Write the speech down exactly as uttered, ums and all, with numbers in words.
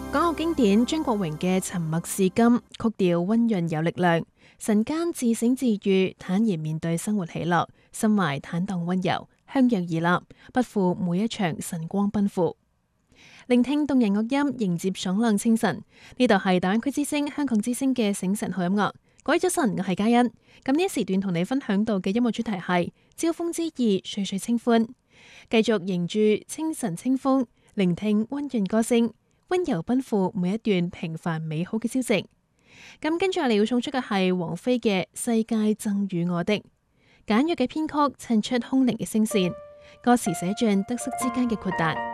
港樂經典張國榮嘅《沉默是金》，曲調溫潤有力量，晨間自省自癒，坦然面對生活喜樂，心懷坦蕩溫柔，向陽而立，不負每一場晨光奔赴。聆聽動人樂音，迎接爽朗清晨。呢度係大灣區之聲、香港之聲嘅醒晨好音樂。各位早晨，我係嘉欣。咁呢一時段同你分享到嘅音樂主題係朝風之意，歲歲清歡。繼續迎住清晨清風，聆聽溫潤歌聲，溫柔奔赴每一段平凡美好嘅朝夕。咁跟住我哋要送出嘅係王菲嘅《世界贈予我的》，簡約嘅編曲襯出空靈嘅聲線，歌詞寫盡得失之間嘅豁達。